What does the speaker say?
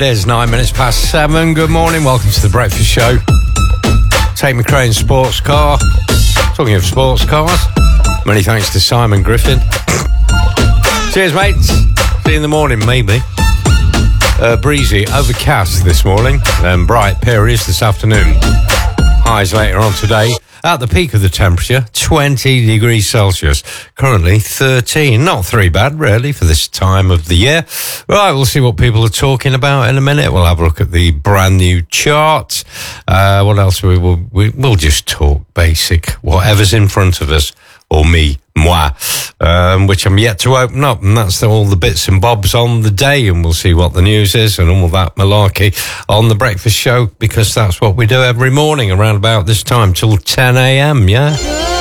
It is 7:09. Good morning. Welcome to the Breakfast Show. Tate McRae sports car. Talking of sports cars, many thanks to Simon Griffin. Cheers, mates. See you in the morning, maybe. Breezy, overcast this morning, and bright periods this afternoon. Highs later on today. At the peak of the temperature, 20 degrees Celsius. Currently 13. Not too bad, really, for this time of the year. Right, we'll see what people are talking about in a minute. We'll have a look at the brand new chart. What else? We'll just talk basic. Whatever's in front of us. Or moi, which I'm yet to open up. And that's all the bits and bobs on the day. And we'll see what the news is and all that malarkey on the breakfast show, because that's what we do every morning around about this time till 10 a.m, yeah?